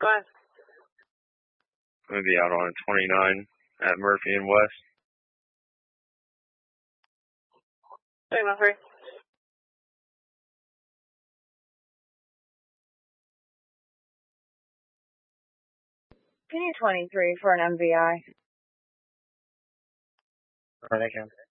ahead. I'm going to be out on 29 at Murphy and West. Signal 3. P23 for an MVI. Alright, I can.